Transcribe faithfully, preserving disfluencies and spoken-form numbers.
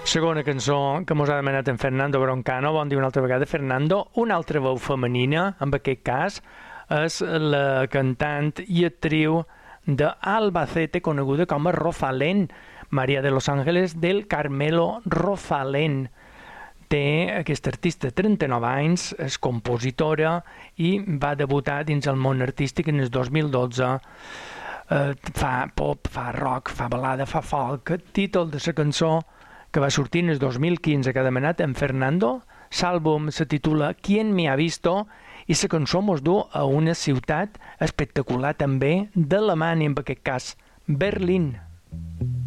Segona cançó que mos ha demanat en Fernando Broncano, bon dia una altra vegada, Fernando. Una altra veu femenina, en aquest cas, és la cantant i actriu d'Albacete, coneguda com a Rosalén, Maria de los Ángeles del Carmelo Rosalén. Té aquesta artista trenta-nou anys, és compositora i va debutar dins el món artístic en el dos mil dotze. Eh, fa pop, fa rock, fa balada, fa folk. El títol de la cançó que va sortir en el dos mil quinze que ha demanat en Fernando, l'àlbum se titula ¿Quién me ha visto? I la cançó mos du a una ciutat espectacular també d'Alemanya, en aquest cas, Berlín.